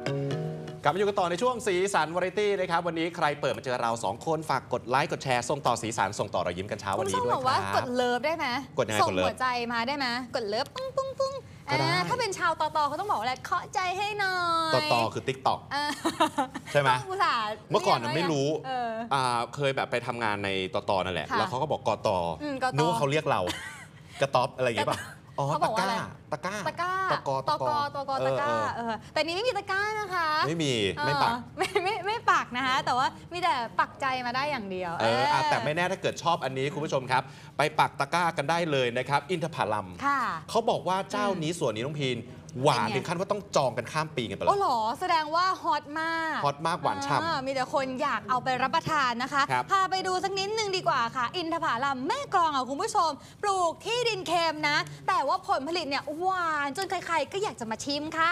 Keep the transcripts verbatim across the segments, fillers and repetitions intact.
กลับมาอยู่กันต่อในช่วงสีสันวาไรตี้นะครับวันนี้ใครเปิดมาเจอเราสองคนฝากกดไลค์กดแชร์ส่งต่อสีสันส่งต่อรอยยิ้มกันเช้าวันนี้ด้วยครับคุณผู้ชมบอกว่ากดเลิฟได้ไหมกดยังไงกดเลิฟส่งหัวใจมาได้ไหมกดเลิฟปุ้งปุ้งปุ้งถ้าเป็นชาวตอตอเขาต้องบอกว่าอะไรเคาะใจให้หน่อยตอตอคือติ๊กต็อกใช่ไหมเมื่อก่อนไม่รู้เคยแบบไปทำงานในตอตอนั่นแหละแล้วเขาก็บอกกอตอนึกว่าเขาเรียกเรากระต๊อบอะไรอย่างเงี้ยป่ะอ๋อตะก้าตะก้าตะก้าตะกอตะกอตะกอตะก้าแต่นี้ไม่มีตะก้านะคะไม่มีไม่ปักไม่ไม่ไม่ปักนะคะแต่ว่ามีแต่ปักใจมาได้อย่างเดียวเออแต่ไม่แน่ถ้าเกิดชอบอันนี้คุณผู้ชมครับไปปักตะก้ากันได้เลยนะครับอินทผลัมเขาบอกว่าเจ้านี้ส่วนนี้น้องพีนหวานถึงขั้นว่าต้องจองกันข้ามปีกันไปเลยโอ้หรอแสดงว่าฮอตมากฮอตมากหวานฉ่ำมีแต่คนอยากเอาไปรับประทานนะคะพาไปดูสักนิดนึงดีกว่าค่ะอินทผลัมแม่กลองอ่ะคุณผู้ชมปลูกที่ดินเค็มนะแต่ว่าผลผลิตเนี่ยหวานจนใครๆก็อยากจะมาชิมค่ะ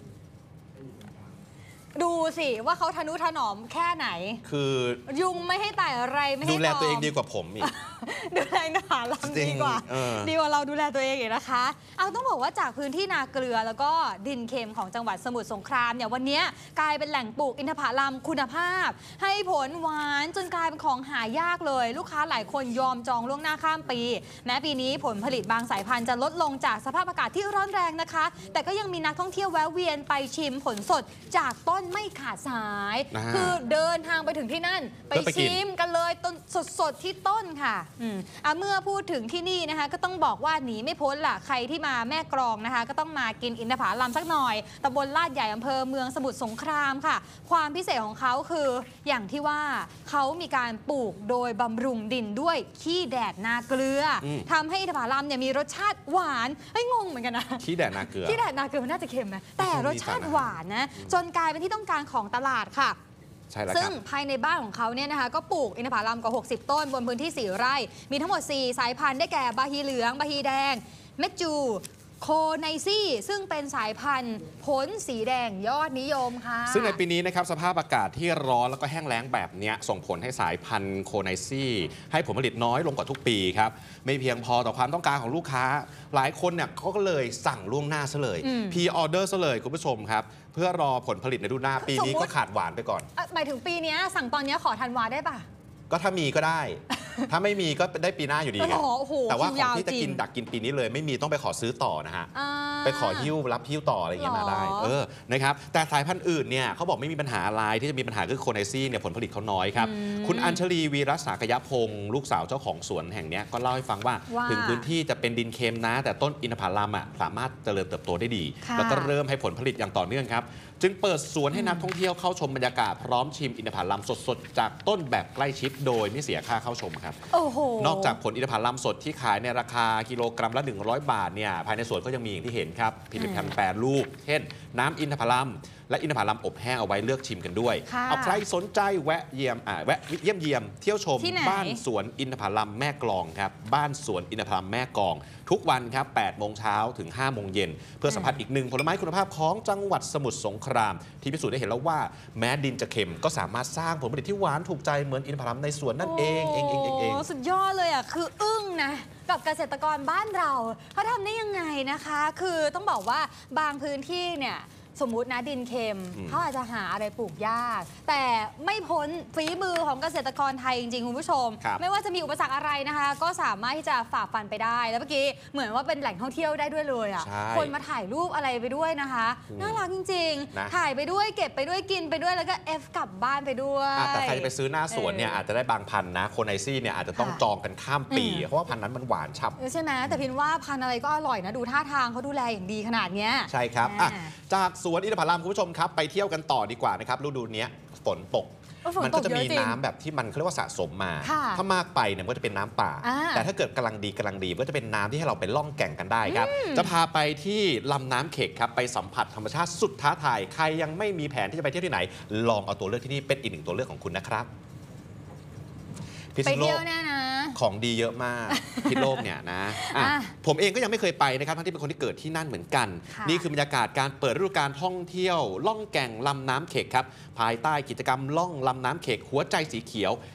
ดูสิว่าเขาทนุถนอมแค่ไหนคือยุงไม่ให้ไต่อะไรไม่ให้ดูแลตัวเองดีกว่าผมอีกดูแลอินทผลัมดีกว่าดีกว่าเราดูแลตัวเองอีกนะคะเอาต้องบอกว่าจากพื้นที่นาเกลือแล้วก็ดินเค็มของจังหวัดสมุทรสงครามเนี่ยวันนี้กลายเป็นแหล่งปลูกอินทผลัมคุณภาพให้ผลหวานจนกลายเป็นของหายากเลยลูกค้าหลายคนยอมจองล่วงหน้าข้ามปีแม้ปีนี้ผลผลิตบางสายพันธุ์จะลดลงจากสภาพอากาศที่ร้อนแรงนะคะแต่ก็ยังมีนักท่องเที่ยวแวะเวียนไปชิมผลสดจากต้นไม่ขาดสายคือเดินทางไปถึงที่นั่นไปชิมกันเลยต้นสดๆที่ต้นค่ะอืมอ่ะเมื่อพูดถึงที่นี่นะคะก็ต้องบอกว่าหนีไม่พ้นล่ะใครที่มาแม่กลองนะคะก็ต้องมากินอินทผลัมสักหน่อยตำบลลาดใหญ่อำเภอเมืองสมุทรสงครามค่ะความพิเศษของเขาคืออย่างที่ว่าเขามีการปลูกโดยบำรุงดินด้วยขี้แดดนาเกลือทำให้อินทผลัมเนี่ยมีรสชาติหวานเฮ้ยงงเหมือนกันนะขี้แดดนาเกลือขี้แดดนาเกลือมันน่าจะเค็มนะแต่รสชาติหวานนะจนกลายเป็นที่ต้องการของตลาดค่ะซึ่งภายในบ้านของเขาเนี่ยนะคะก็ปลูกอินทผลัมกว่าหกสิบต้นบนพื้นที่สี่ไร่มีทั้งหมดสี่สายพันธุ์ได้แก่บาฮีเหลืองบาฮีแดงเมจูโคไนซี่ซึ่งเป็นสายพันธุ์ผลสีแดงยอดนิยมค่ะซึ่งในปีนี้นะครับสภาพอากาศที่ร้อนแล้วก็แห้งแล้งแบบนี้ส่งผลให้สายพันธุ์โคไนซี่ให้ผลผลิตน้อยลงกว่าทุกปีครับไม่เพียงพอต่อความต้องการของลูกค้าหลายคนเนี่ยเขาก็เลยสั่งล่วงหน้าซะเลยพรีออเดอร์ซะเลยคุณผู้ชมครับเพื่อรอผลผลิตในฤดูหน้าปีนี้ก็ขาดหวานไปก่อนหมายถึงปีนี้สั่งตอนนี้ขอธันวาได้ป่ะก็ถ้ามีก็ได้ถ้าไม่มีก็ได้ปีหน้าอยู่ดีไงแต่ว่าของที่จะกินดักกินปีนี้เลยไม่มีต้องไปขอซื้อต่อนะฮะไปขอหิ้วรับหิ้วต่ออะไรอย่างเงี้ยมาได้เออนะครับแต่สายพันธุ์อื่นเนี่ยเขาบอกไม่มีปัญหาอะไรที่จะมีปัญหาคือโคไนซี่เนี่ยผลผลิตเขาน้อยครับคุณอัญชลีวีรสากยพงศ์ลูกสาวเจ้าของสวนแห่งนี้ก็เล่าให้ฟังว่าถึงพื้นที่จะเป็นดินเค็มนะแต่ต้นอินทผลัมอ่ะสามารถเจริญเติบโตได้ดีแล้วก็เริ่มให้ผลผลิตอย่างต่อเนื่องครับจึงเปิดสวนให้นักท่องเที่ยวเข้าชมบรรยากาศพร้อมชิมอินทผลัมสดๆจากต้นแบบใกล้ชิดโดยไม่เสียค่าเข้าชมครับนอกจากผลอินทผลัมสดที่ขายในราคากิโลกรัมละหนึ่งร้อยบาทเนี่ยภายในสวนก็ยังมีอย่างที่เห็นครับผลิตภัณฑ์แปรรูปเช่นน้ำอินทผลัมและอินทผลัมอบแห้งเอาไว้เลือกชิมกันด้วยเอาใครสนใจแวะเยี่ยมอ่าแวะเยี่ยมเยี่ยมเที่ยวชมบ้านสวนอินทผลัมแม่กลองครับบ้านสวนอินทผลัมแม่กลองทุกวันครับแปดโมงเช้าถึงห้าโมงเย็นเพื่อสัมผัสอีกหนึ่งผลไม้คุณภาพของจังหวัดสมุทรสงครามที่พิสูจน์ได้เห็นแล้วว่าแม้ดินจะเค็มก็สามารถสร้างผลผลิตที่หวานถูกใจเหมือนอินทผลัมในสวนนั่นเองเองเองเองเองสุดยอดเลยอ่ะคืออึ้งนะกับเกษตรกรบ้านเราเขาทำได้ยังไงนะคะคือต้องบอกว่าบางพื้นที่เนี่ยสมมุตินะดินเค็มเขาอาจจะหาอะไรปลูกยากแต่ไม่พ้นฝีมือของเกษตรกรไทยจริงๆคุณผู้ชมไม่ว่าจะมีอุปสรรคอะไรนะคะก็สามารถที่จะฝ่าฟันไปได้แล้วเมื่อกี้เหมือนว่าเป็นแหล่งท่องเที่ยวได้ด้วยเลยอ่ะคนมาถ่ายรูปอะไรไปด้วยนะคะน่ารักจริงๆถ่ายไปด้วยเก็บไปด้วยกินไปด้วยแล้วก็เอฟกลับบ้านไปด้วยแต่ใครจะไปซื้อหน้าสวนเนี่ยอาจจะได้บางพันนะโคไนซี่เนี่ยอาจจะต้องจองกันข้ามปีเพราะว่าพันนั้นมันหวานฉ่ำใช่ไหมแต่พินว่าพันอะไรก็อร่อยนะดูท่าทางเขาดูแลอย่างดีขนาดเนี้ยใช่ครับจากสวนอินทผลัมคุณผู้ชมครับไปเที่ยวกันต่อดีกว่านะครับฤดูนี้ฝนตกมันก็จะมีน้ำแบบที่มันเขาเรียกว่าสะสมมาถ้ามากไปเนี่ยก็จะเป็นน้ำป่าแต่ถ้าเกิดกำลังดีกำลังดีก็จะเป็นน้ำที่ให้เราไปล่องแก่งกันได้ครับจะพาไปที่ลำน้ำเข็กครับไปสัมผัสธรรมชาติสุดท้าทายใครยังไม่มีแผนที่จะไปเที่ยวที่ไหนลองเอาตัวเลือกที่นี่เป็นอีกหนึ่งตัวเลือกของคุณนะครับพิษณุโลกของดีเยอะมากพิษณุโลกเนี่ยนะผมเองก็ยังไม่เคยไปนะครับทั้งที่เป็นคนที่เกิดที่นั่นเหมือนกันนี่คือบรรยากาศการเปิดฤดูกาลท่องเที่ยวล่องแก่งลำน้ำเข็กครับภายใต้กิจกรรมล่องลำน้ำเข็กหัวใจสีเขียว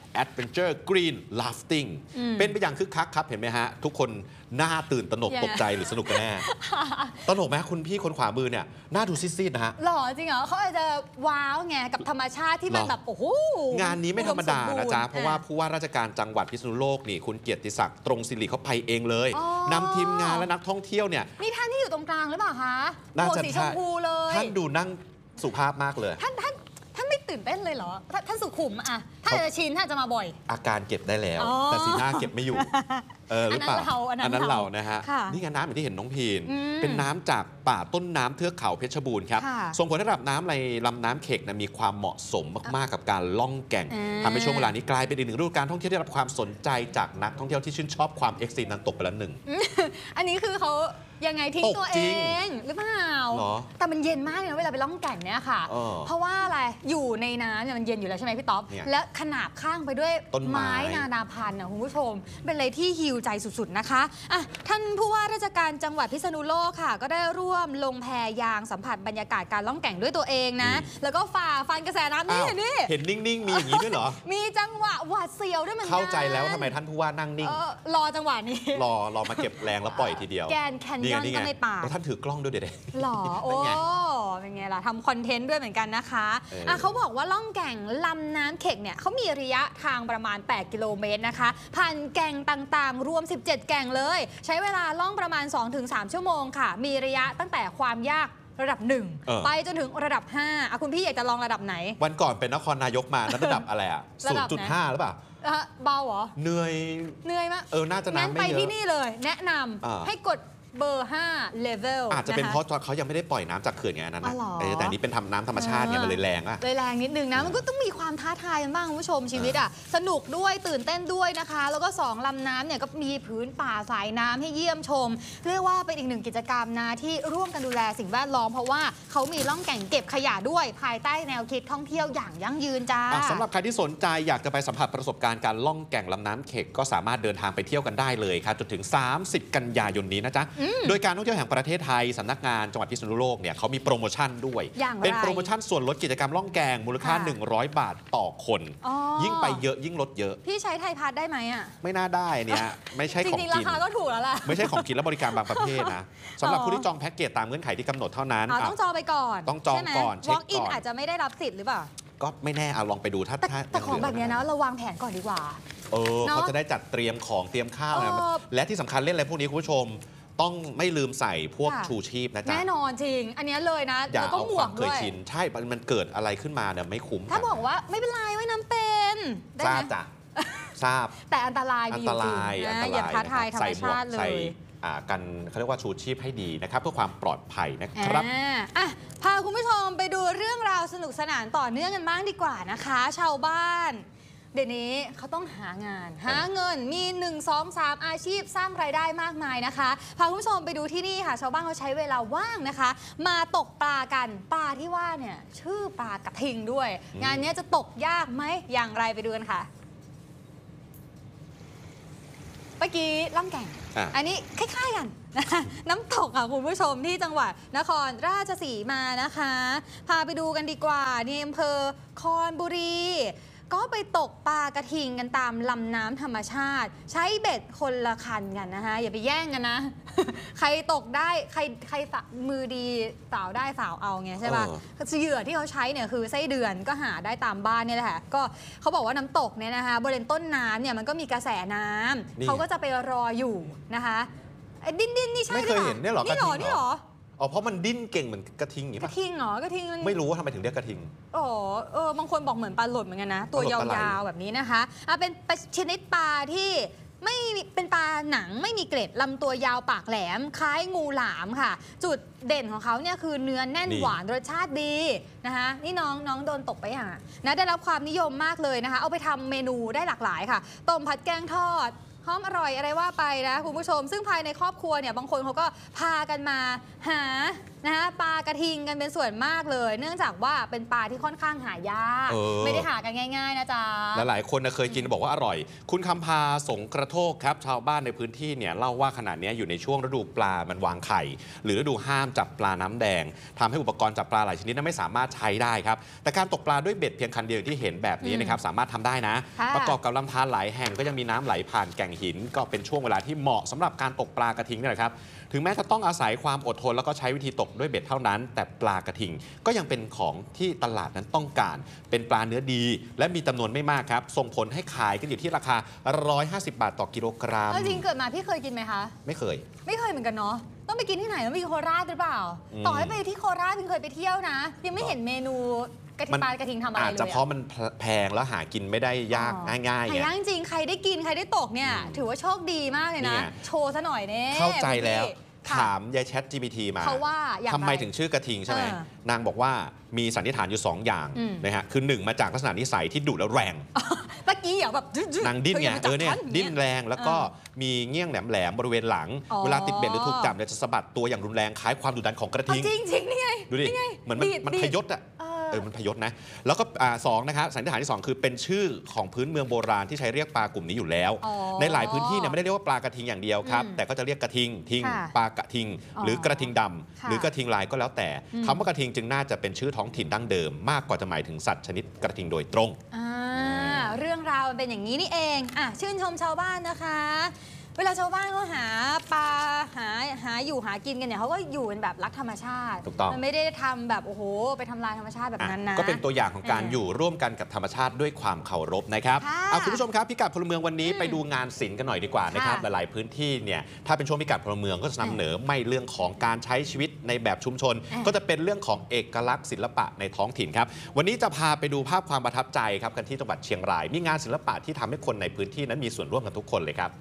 Adventure Green Rafting เป็นไปอย่างคึกคักครับเห็นไหมฮะทุกคนหน้าตื่นตระหนก Yeah. ตกใจหรือสนุกกันแน่ ตระหนกไหมคุณพี่คนขวามือเนี่ยหน้าดูซีดๆนะฮะหล่อจริงเหรอเขาอาจจะว้าวไงกับธรรมชาติที่มันแบบโอ้โหงานนี้ไม่ธรรมดานะจ๊ะอุดมสมบูรณ์เพราะว่าผู้ว่าราชการจังหวัดพิษณุโลกนี่คุณเกียรติศักดิ์ตรงศิริเขาไปเองเลยอ๋อนำทีมงานและนักท่องเที่ยวเนี่ยนี่ท่านที่อยู่ตรงกลางหรือเปล่าคะน่าหัวจะสีชมพูเลยท่านดูนั่งสุภาพมากเลยท่านท่านท่านไม่ตื่นเต้นเลยเหรอท่านท่านสุขุมอะท่านอาจจะชินท่านจะมาบ่อยอาการเก็บได้แล้วอ๋อแต่สีหน้าเก็บไม่อยู่เออหรือเปล่าอันนั้นเราอันนั้นเรานะฮะค่ะนี่ไงน้ำอย่างที่เห็นน้องพีนอืมเป็นน้ำจากป่าต้นน้ำเทือกเขาเพชรบูรณ์ครับค่ะส่งผลให้ระดับน้ำในลำน้ำเข็กนะมีความเหมาะสมมากๆกับการล่องแก่งอ่าทำให้ช่วงเวลานี้กลายเป็นอีกหนึ่งฤดูกาลท่องเที่ยวที่ได้รับความสนใจจากนักท่องเที่ยวที่ชื่นชอบความเอ็กซ์ตรีมนั้นตกไปแล้วหนึ่งอันนี้คือเขายังไงทิ้งตกตัวจเอริงงหรือเปล่าเหรอแต่มันเย็นมากเลยนะเวลาไปล่องแก่งเนี่ยค่ะเออเพราะว่าอะไรอยู่ในน้ำเนี่ยมันเย็นอยู่แล้วใช่ไหมพี่ต๊อบเนี่ยและขนาบข้างไปด้วยต้นไม้นานาพันธุ์นะคุณผู้ชม เป็นอะไรที่ฮิวใจสุดๆนะคะอ่ะท่านผู้ว่าราชการจังหวัดพิษณุโลกค่ะ ก็ได้ร่วมลงแพยางสัมผัสบรรยากาศการล่องแก่งด้วยตัวเองนะ แล้วก็ฝ่าฟันกระแสน้ำนี่อ้าวนี่เห็นนิ่งๆมีอย่างนี้ด้วยเหรอมีจังหวะหวาดเสียวด้วยเหมือนกันเข้าใจแล้วว่าทำไมท่านผู้ว่านั่งนิ่งเออรอจังหวะนี้รอรอมาเก็บแรงแล้วปล่อยทีเดียวแกนแคนยอนไงก็ในป่าแล้วท่านถือกล้องด้วยเด็ดหรอ โอ้เป็นไงเป็นไงล่ะทำคอนเทนต์ด้วยเหมือนกันนะคะเอออ่อ่ะเขาบอกว่าล่องแก่งลำน้ำเข็กเนี่ยเขามีระยะทางประมาณ แปด กิโลเมตรนะคะ ผ่านแก่งต่างๆ รวม สิบเจ็ด แก่งเลย ใช้เวลาล่องประมาณ สองถึงสาม ชั่วโมงค่ะ มีระยะตั้งแต่ความยากระดับหนึ่งเออไปจนถึงระดับห้าอ่ะคุณพี่อยากจะลองระดับไหนวันก่อนเป็นนครนายกมานั้นระดับอะไรอ่ะระดับไหนศูนย์จุดห้า หรือเปล่าอ่ะเบาเหรอเหนื่อยเหนื่อยมากเออ น่าจะงั้นน้ำไปไม่เยที่อะนี่เลย แนะนอ่าำให้กดเบอร์ห้า level อาจจะเป็นคเพราะตอนเขายังไม่ได้ปล่อยน้ำจากเขื่อนไงอันนั้นอ๋นะอเหรอเออแต่อันนี้เป็นทำน้ำธรรมชาติไงอ่ามัมันเลยแรงอ่ะเลยแรงนิดนึงนะ มันก็ต้องมีความท้าทายกันบ้างคุณผู้ชมชีวิตอ่ะ สนุกด้วยตื่นเต้นด้วยนะคะ แล้วก็สองลำน้ำเนี่ยก็มีพื้นป่าสายน้ำให้เยี่ยมชม เรียกว่าเป็นอีกหนึ่งกิจกรรมนะที่ร่วมกันดูแลสิ่งแวดล้อมเพราะว่าเขามีล่องแก่งเก็บขยะด้วย ภายใต้แนวคิดท่องเที่ยวอย่างยั่งยืนจ้าอ่ะสำหรับใครที่สนใจอยากจะไปสัมผัสประสบการณ์การล่องแก่งลำน้ำเข็กก็สามารถเดินทางไปเที่ยวกันได้เลยครับจนถึง สามสิบ กันยายนนี้นะจ๊ะ โดยการท่องเที่ยวแห่งประเทศไทยสำนักงานจังหวัดพิษณุโลกเนี่ยเขามีโปรโมชั่นด้วยอย่างไรเป็นโปรโมชั่นส่วนลดกิจกรรมล่องแก่งมูลค่าค่ะหนึ่งร้อย บาทต่อคนอ๋อยิ่งไปเยอะยิ่งลดเยอะพี่ใช้ไทยพาสได้ไหมอ่ะไม่น่าได้เนี่ยไม่ใช่จของริงๆรากินคาก็ถูกแล้วล่ะไม่ใช่ของกินและบริการบางประเภทนะสำหรับอ๋อผู้ที่จองแพ็กเกจตามเงื่อนไขที่กำหนดเท่านั้นอ๋ออ่ะต้องจองไปก่อนต้องจองใช่ไหมก่อนเช็ค walk in ก่อนอาจจะไม่ได้รับสิทธิ์หรือเปล่าก็ไม่แน่เอาลองไปดูถ้าแต่ถ้าแต่ของยังหลืแบบเนี้ยนะเราวางแผนก่อนดีกว่าเออเนอะเขาจะได้จัดเตรียมของเตรียมข้าวนะเออและที่สำคัญเล่นอะไรพวกนี้คุณผู้ชม ต้องไม่ลืมใส่พวกค่ะชูชีพนะจ๊ะแน่นอนจริง อันเนี้ยเลยนะอย่าแล้วก็เอาหมคว วาก มเคด้ยวยชินใช่มันเกิดอะไรขึ้นมาเนี่ยไม่คุ้มถ้ากันบอกว่าไม่เป็นไรว่ายน้ำเป็นได้ทไหราม บจ้ะทราบแต่อันตรายอัมีนอตยู่จริงรายอันนะตอย่ารายท้าทายธรรมใส่หมวชาก ติเลใส่ยอ่ากันเขาเรียกว่าชูชีพให้ดีนะครับเพื่อความปลอดภัยนะครับอ่าอ่ะพาคุณผู้ชมไปดูเรื่องราวสนุกสนานต่อเนื่องกันบ้างดีกว่านะคะ ชาวบ้าน เดี๋ยวนี้เขาต้องหางาน หาเงินมี หนึ่ง สอง สาม อาชีพสร้างรายได้มากมายนะคะพาคุณผู้ชมไปดูที่นี่ค่ะ ชาวบ้านเขาใช้เวลาว่างนะคะ มาตกปลากันปลาที่ว่าเนี่ยชื่อปลากระทิงด้วยอืมงานนี้จะตกยากไหมอย่างไรไปดูกันค่ะเมื่อกี้ล่องแก่งอ่ะอันนี้คล้ายๆกันนะคะ น้ำตกค่ะคุณผู้ชมที่จังหวัดนครราชสีมานะคะ พาไปดูกันดีกว่าในอำเภอคอนบุรี ก็ไปตกปลากระทิงกันตามลำน้ำธรรมชาติ ใช้เบ็ดคนละคันกันนะคะอย่าไปแย่งกันนะ ใครตกได้ใครใครสะมือดีสาวได้สาวเอาไงใช่ป่ะเออเหยื่อที่เขาใช้เนี่ยคือไส้เดือนก็หาได้ตามบ้านเนี่ยแหละค่ะก็เขาบอกว่าน้ำตกเนี่ยนะคะบริเวณต้นน้ำเนี่ยมันก็มีกระแสน้ำนี่เขาก็จะไปรออยู่นะคะไอ้ดิ้นดิ้นนี่ใช่ไม่เคยรือปล่าเห็นเนี่ยเหรอกนี่เหรอระทิงเหรอนี่เหรออ๋อเพราะมันดิ้นเก่งเหมือนกระทิงอย่างนี้กระป่ะทิงเหรอกระทิงมันไม่รู้ว่าทำไมถึงเรียกกระทิงอ๋อเออบางคนบอกเหมือนปลาหลดเหมือนกันนะ ตัวยาปลาหลดปลาไหลวๆแบบนี้นะคะอ่ะเป็นชนิดปลาที่ไม่มีเป็นปลาหนังไม่มีเกล็ดลำตัวยาวปากแหลม คล้ายงูหลามค่ะ จุดเด่นของเขาเนี่ยคือเนื้อแน่นนี่หวานรสชาติดีนะคะนี่น้องน้องโดนตกไปอย่างนะได้รับความนิยมมากเลยนะคะ เอาไปทำเมนูได้หลากหลายค่ะต้มผัดแกงทอดหอมอร่อยอะไรว่าไปนะคุณผู้ชมซึ่งภายในครอบครัวเนี่ยบางคนเขาก็พากันมาหานะคะปลากระทิงกันเป็นส่วนมากเลย เนื่องจากว่าเป็นปลาที่ค่อนข้างหายากไม่ได้หากันง่ายๆนะจ๊ะหลายๆคนเคยกินบอกว่าอร่อยคุณคำพาสงกระโทกครับชาวบ้านในพื้นที่เนี่ยเล่าว่าขณะนี้อยู่ในช่วงฤดูปลามันวางไข่หรือฤดูห้ามจับปลาน้ำแดงทำให้อุปกรณ์จับปลาหลายชนิดนั้นไม่สามารถใช้ได้ครับแต่การตกปลาด้วยเบ็ดเพียงคันเดียวที่เห็นแบบนี้นะครับสามารถทำได้นะประกอบกับลำธารหลายแห่งก็ยังมีน้ำไหลผ่านแก่งหินก็เป็นช่วงเวลาที่เหมาะสำหรับการตกปลากระทิงนี่แหละครับถึงแม้จะต้องอาศัยความอดทนแล้วก็ใช้วิธีตกด้วยเบ็ดเท่านั้นแต่ปลากระทิงก็ยังเป็นของที่ตลาดนั้นต้องการเป็นปลาเนื้อดีและมีจำนวนไม่มากครับส่งผลให้ขายกันอยู่ที่ราคาหนึ่งร้อยห้าสิบบาทต่อกิโลกรัมจริงเกิดมาพี่เคยกินไหมคะไม่เคยไม่เคยเหมือนกันเนาะต้องไปกินที่ไหนต้องไปโคราชหรือเปล่าต่อให้ไปที่โคราชพี่เคยไปเที่ยวนะยังไม่เห็นเมนูกระทิงปลากระทิงทำอะไรเลยอาจจะเพราะมันแพงแล้วหากินไม่ได้ยากง่ายๆหายากจริงใครได้กินใครได้ตกเนี่ยถือว่าโชคดีมากเลยนะโชว์ซะหน่อยเนี่ยเข้าใจแล้วถามยายแชท จี พี ที มาเขาว่าทำไมถึงชื่อกระทิงใช่ไหมนางบอกว่ามีสันนิษฐานอยู่สองอย่างนะฮะคือหนึ่งมาจากลักษณะนิสัยที่ดุแล้วแรงเมื่อกี้อย่างแบบนางดิ้นไงเออเนี่ยดิ้นแรงแล้วก็มีเงี้ยงแหลมๆบริเวณหลังเวลาติดเบ็ดหรือถูกจับเนี่ยจะสะบัดตัวอย่างรุนแรงคล้ายความดุดันของกระทิงจริงจริงนี่ไงดูดิเหมือนมันพยศอ่ะเออมันพยศนะแล้วก็สองนะครับสันนิษฐานที่สองคือเป็นชื่อของพื้นเมืองโบราณที่ใช้เรียกปลากลุ่มนี้อยู่แล้วในหลายพื้นที่เนี่ยไม่ได้เรียกว่าปลากระทิงอย่างเดียวครับแต่ก็จะเรียกกระทิงทิงปลากระทิงหรือกระทิงดำหรือกระทิงลายก็แล้วแต่คำว่ากระทิงจึงน่าจะเป็นชื่อท้องถิ่นดั้งเดิมมากกว่าจะหมายถึงสัตว์ชนิดกระทิงโดยตรงเรื่องราวเป็นอย่างนี้นี่เองอ่ะชื่นชมชาวบ้านนะคะเวลาชาวบ้านเขาหาปลาหาหาอยู่หากินกันเนี่ยเขาก็อยู่เป็นแบบรักธรรมชาติถูกต้องมันไม่ได้ทำแบบโอ้โหไปทำลายธรรมชาติแบบนั้นนะก็เป็นตัวอย่างของการอยู่ร่วมกันกับธรรมชาติด้วยความเคารพนะครับเอาคุณผู้ชมครับพิกัดพลเมืองวันนี้ไปดูงานศิลป์กันหน่อยดีกว่านะครับหลายๆพื้นที่เนี่ยถ้าเป็นช่วงพิกัดพลเมืองก็จะนำเหนอไม่เรื่องของการใช้ชีวิตในแบบชุมชนก็จะเป็นเรื่องของเอกลักษณ์ศิลปะในท้องถิ่นครับวันนี้จะพาไปดูภาพความประทับใจครับกันที่จังหวัดเชียงรายมีงานศิลปะที่ทำให้คนในพื้นที่นั้นมีส่วนร่วมกันทุกคนเลยครับ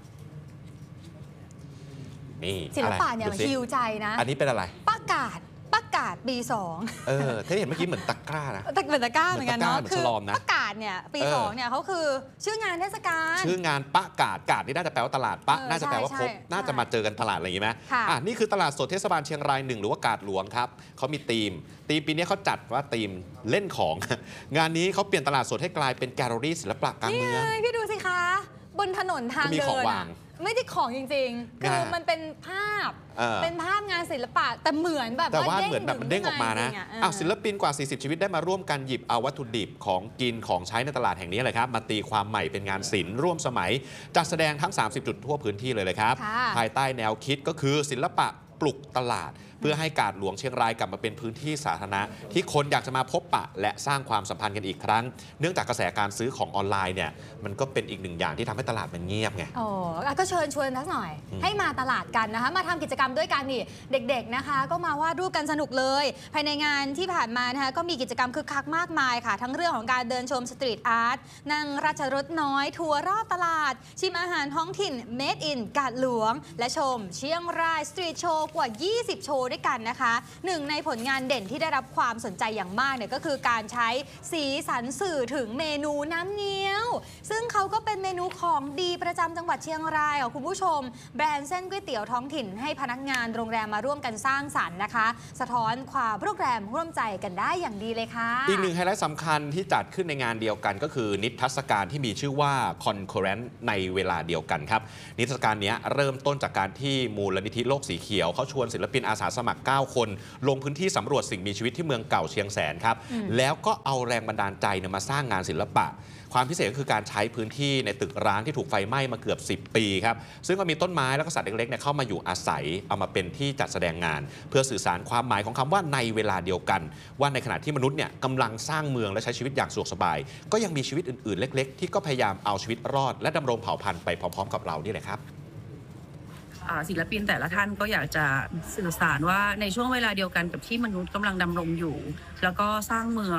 ศิลปะเนี่ยมันฮิวใจนะอันนี้เป็นอะไรประกาศประกาศปีสองเออที่เห็นเมื่อกี้เหมือนตะกร้านะแต่เหมือนตะกร้าเหมือนกันเนาะคือประกาศเนี่ยปีสองเนี่ยเขาคือชื่องานเทศกาลชื่องานประกาศกาศนี่น่าจะแปลว่าตลาดปะน่าจะแปลว่าพบน่าจะมาเจอกันตลาดอะไรอย่างงี้ไหมอ่ะนี่คือตลาดสดเทศบาลเชียงรายหนึ่งหรือว่ากาดหลวงครับเขามีธีมธีมปีนี้เขาจัดว่าธีมเล่นของงานนี้เขาเปลี่ยนตลาดสดให้กลายเป็นแกลเลอรี่ศิลปะกลางเมืองพี่ดูสิคะบนถนนทางเดินไม่ได้ของจริงๆคือมันเป็นภาพเป็นภาพงานศิลปะแต่เหมือนแบบแต่ว่าเหมือนแบบมันเด้งออกมานะอ้าวศิลปินกว่าสี่สิบชีวิตได้มาร่วมกันหยิบเอาวัตถุดิบของกินของใช้ในตลาดแห่งนี้เลยครับมาตีความใหม่เป็นงานศิลป์ร่วมสมัยจัดแสดงทั้งสามสิบจุดทั่วพื้นที่เลยเลยครับภายใต้แนวคิดก็คือศิลปะปลุกตลาดเพื่อให้กาดหลวงเชียงรายกลับมาเป็นพื้นที่สาธารณะที่คนอยากจะมาพบปะและสร้างความสัมพันธ์กันอีกครั้งเนื่องจากกระแสการซื้อของออนไลน์เนี่ยมันก็เป็นอีกหนึ่งอย่างที่ทำให้ตลาดมันเงียบไงอ๋อก็เชิญชวนสักหน่อยให้มาตลาดกันนะคะมาทำกิจกรรมด้วยกันนี่เด็กๆนะคะก็มาวาดรูปกันสนุกเลยภายในงานที่ผ่านมานะคะก็มีกิจกรรมคึกคักมากมายค่ะทั้งเรื่องของการเดินชมสตรีทอาร์ตนั่งราชรถน้อยทัวร์รอบตลาดชิมอาหารท้องถิ่น Made in กาดหลวงและชมเชียงรายสตรีทโชว์กว่ายี่สิบโชว์ด้วยกันนะคะหนึ่งในผลงานเด่นที่ได้รับความสนใจอย่างมากเนี่ยก็คือการใช้สีสันสื่อถึงเมนูน้ำเงี้ยวซึ่งเขาก็เป็นเมนูของดีประจำจังหวัดเชียงรายค่ะคุณผู้ชมแบรนด์เส้นก๋วยเตี๋ยวท้องถิ่นให้พนักงานโรงแรมมาร่วมกันสร้างสรรค์นะคะสะท้อนความโปรแกรมร่วมใจกันได้อย่างดีเลยค่ะอีกหนึ่งไฮไลท์สำคัญที่จัดขึ้นในงานเดียวกันก็คือนิทรรศการที่มีชื่อว่า Concurrent ในเวลาเดียวกันครับนิทรรศการนี้เริ่มต้นจากการที่มูลนิธิโลกสีเขียวเขาชวนศิลปินอาสาสมัครเก้าคนลงพื้นที่สำรวจสิ่งมีชีวิตที่เมืองเก่าเชียงแสนครับแล้วก็เอาแรงบันดาลใจมาสร้างงานศิลปะความพิเศษก็คือการใช้พื้นที่ในตึกร้างที่ถูกไฟไหม้มาเกือบสิบปีครับซึ่งก็มีต้นไม้แล้วก็สัตว์เล็กๆเข้ามาอยู่อาศัยเอามาเป็นที่จัดแสดงงานเพื่อสื่อสารความหมายของคำว่าในเวลาเดียวกันว่าในขณะที่มนุษย์เนี่ยกำลังสร้างเมืองและใช้ชีวิตอย่างสะดวกสบายก็ยังมีชีวิตอื่นๆเล็กๆที่ก็พยายามเอาชีวิตรอดและดำรงเผ่าพันธุ์ไปพร้อมๆกับเรานี่แหละครับศิลปินแต่ละท่านก็อยากจะสื่อสารว่าในช่วงเวลาเดียวกันกับที่มนุษย์กำลังดำรงอยู่แล้วก็สร้างเมือง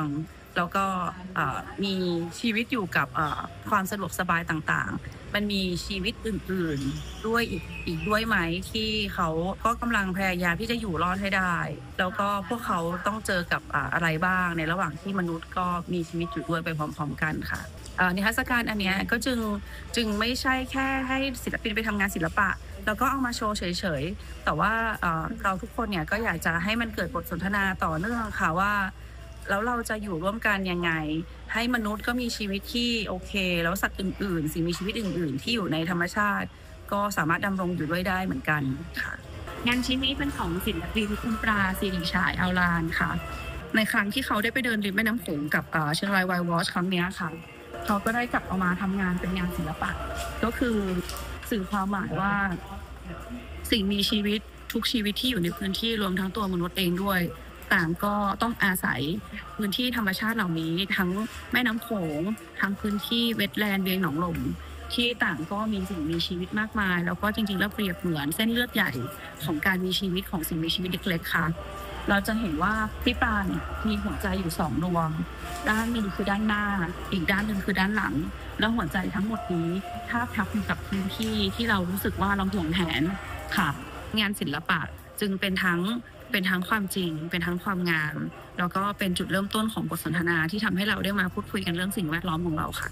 แล้วก็มีชีวิตอยู่กับความสะดวกสบายต่างๆมันมีชีวิตอื่นๆด้วยอีกอีกด้วยไหมที่เขาก็กำลังพยายามที่จะอยู่รอดให้ได้แล้วก็พวกเขาต้องเจอกับอะไรบ้างในระหว่างที่มนุษย์ก็มีชีวิตอยู่ด้วยไปพร้อมๆกันค่ะนิทรรศการอันนี้ก็จึงจึงไม่ใช่แค่ให้ศิลปินไปทำงานศิลปะแล้วก็เอามาโชว์เฉยๆแต่ว่าเราทุกคนเนี่ยก็อยากจะให้มันเกิดบทสนทนาต่อเนื่องค่ะว่าแล้วเราจะอยู่ร่วมกันยังไงให้มนุษย์ก็มีชีวิตที่โอเคแล้วสัตว์อื่นๆสิ่งมีชีวิตอื่นๆที่อยู่ในธรรมชาติก็สามารถดำรงอยู่ด้วยได้เหมือนกันค่ะงานชิ้นนี้เป็นของศิลปินคุณปราศิริฉายเอาลานค่ะในครั้งที่เขาได้ไปเดินริมแม่น้ำโขงกับเชียงรายไวท์วอชครั้งนี้ค่ะเขาก็ได้กลับเอามาทำงานเป็นงานศิลปะก็คือสื่อความหมายว่าสิ่งมีชีวิตทุกชีวิตที่อยู่ในพื้นที่รวมทั้งตัวมนุษย์เองด้วยต่างก็ต้องอาศัยพื้นที่ธรรมชาติเหล่านี้ทั้งแม่น้ำโขงทั้งพื้นที่เวทแลนด์เวียงหนองลมที่ต่างก็มีสิ่งมีชีวิตมากมายแล้วก็จริงๆแล้วเปรียบเหมือนเส้นเลือดใหญ่ของการมีชีวิตของสิ่งมีชีวิตเล็กๆค่ะเราจะเห็นว่าพี่ปราเนี่ยมีหัวใจอยู่สองดวงด้านหนึ่งคือด้านหน้าอีกด้านหนึ่งคือด้านหลังแล้วหัวใจทั้งหมดนี้ทาบทับอยู่กับพื้นที่ที่เรารู้สึกว่าเราห่วงแหนค่ะงานศิลปะจึงเป็นทั้งเป็นทั้งความจริงเป็นทั้งความงามแล้วก็เป็นจุดเริ่มต้นของบทสนทนาที่ทำให้เราได้มาพูดคุยกันเรื่องสิ่งแวดล้อมของเราค่ะ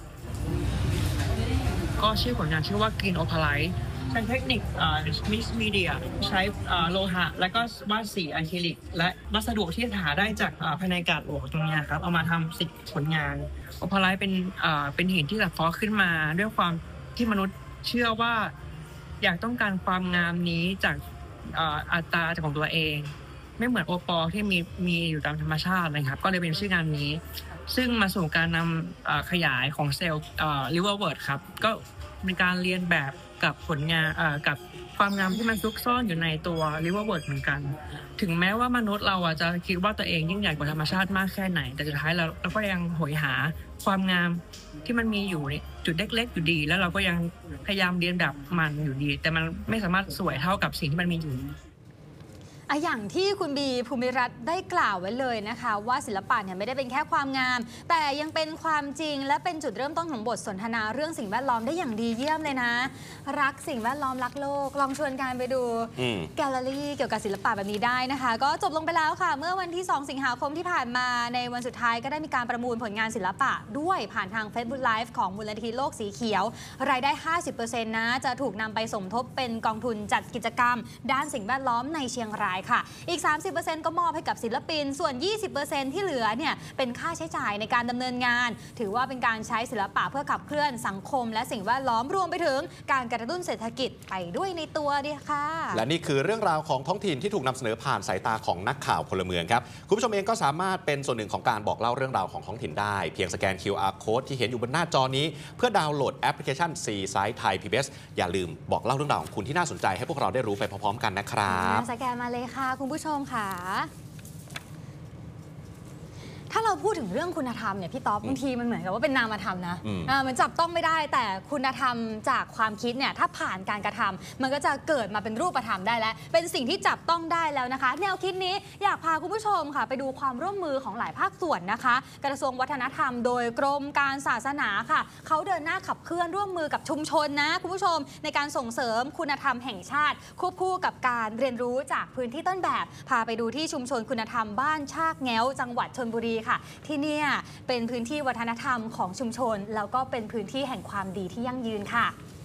ก็ชื่อผลงานชื่อว่า Green Opalite ใช้เทคนิค Mixed Media ใช้โลหะและก็วาดสีอะคริลิกและวัสดุที่หาได้จากภายในกาบโอ่งตรงนี้ครับเอามาทำสิ่งผลงาน Opalite เป็นเป็นหินที่สังเคราะห์ขึ้นมาด้วยความที่มนุษย์เชื่อว่าอยากต้องการความงามนี้จากอัตราของตัวเองไม่เหมือนโอปอที่มีมีอยู่ตามธรรมชาตินะครับก็เลยเป็นชื่องานนี้ซึ่งมาสู่การนำขยายของเซลล์ลิเวอร์เวิร์ดครับก็เป็นการเรียนแบบกับผลงานกับความงามที่มันซุกซ่อนอยู่ในตัวลิเวอร์เวิร์ดเหมือนกันถึงแม้ว่ามนุษย์เราจะคิดว่าตัวเองยิ่งใหญ่กว่าธรรมชาติมากแค่ไหนแต่สุดท้ายเราเราก็ยังโหยหาความงามที่มันมีอยู่ในจุดเล็กๆอยู่ดีแล้วเราก็ยังพยายามเรียนแบบมันอยู่ดีแต่มันไม่สามารถสวยเท่ากับสิ่งที่มันมีอยู่อะอย่างที่คุณบีภูมิรัตน์ได้กล่าวไว้เลยนะคะว่าศิลปะเนี่ยไม่ได้เป็นแค่ความงามแต่ยังเป็นความจริงและเป็นจุดเริ่มต้นของบทสนทนาเรื่องสิ่งแวดล้อมได้อย่างดีเยี่ยมเลยนะรักสิ่งแวดล้อมรักโลกลองชวนกันไปดูแกลเลอรี่เกี่ยวกับศิลปะแบบนี้ได้นะคะก็จบลงไปแล้วค่ะเมื่อวันที่สองสิงหาคมที่ผ่านมาในวันสุดท้ายก็ได้มีการประมูลผลงานศิลปะด้วยผ่านทาง Facebook Live ของมูลนิธิโลกสีเขียวรายได้ ห้าสิบเปอร์เซ็นต์ นะจะถูกนำไปสมทบเป็นกองทุนจัดกิจกรรมด้านสิ่งแวดล้อมในเชียงรายค่ะอีก สามสิบเปอร์เซ็นต์ ก็มอบให้กับศิลปินส่วน ยี่สิบเปอร์เซ็นต์ ที่เหลือเนี่ยเป็นค่าใช้จ่ายในการดำเนินงานถือว่าเป็นการใช้ศิลปะเพื่อขับเคลื่อนสังคมและสิ่งแวดล้อมรวมไปถึงการกระตุ้นเศรษฐกิจไปด้วยในตัวดีค่ะและนี่คือเรื่องราวของท้องถิ่นที่ถูกนำเสนอผ่านสายตาของนักข่าวพลเมืองครับคุณผู้ชมเองก็สามารถเป็นส่วนหนึ่งของการบอกเล่าเรื่องราวของท้องถิ่นได้เพียงสแกน คิว อาร์ Code ที่เห็นอยู่บนหน้าจอนี้เพื่อดาวน์โหลดแอปพลิเคชัน ซี ไซต์ Thai พี บี เอส อย่าลืมบอกเล่าเรื่องราวของคุณที่น่าสนใจให้พวกเราได้รู้ไปพร้อมๆกันนะครับสแกนมาเลยค่ะคุณผู้ชมค่ะถ้าเราพูดถึงเรื่องคุณธรรมเนี่ยพี่ต๊อบบางทีมันเหมือนกับว่าเป็นนามธรรมนะมันจับต้องไม่ได้แต่คุณธรรมจากความคิดเนี่ยถ้าผ่านการกระทำมันก็จะเกิดมาเป็นรูปธรรมได้แล้วเป็นสิ่งที่จับต้องได้แล้วนะคะแนวคิดนี้อยากพาคุณผู้ชมค่ะไปดูความร่วมมือของหลายภาคส่วนนะคะกระทรวงวัฒนธรรมโดยกรมการศาสนาค่ะเขาเดินหน้าขับเคลื่อนร่วมมือกับชุมชนนะคุณผู้ชมในการส่งเสริมคุณธรรมแห่งชาติควบคู่กับการเรียนรู้จากพื้นที่ต้นแบบพาไปดูที่ชุมชนคุณธรรมบ้านชากแง้วจังหวัดชลบุรีค่ะที่นี่เป็นพื้นที่วัฒนธรรมของชุมชนแล้วก็เป็นพื้นที่แห่งความดีที่ยั่งยืนค่ะ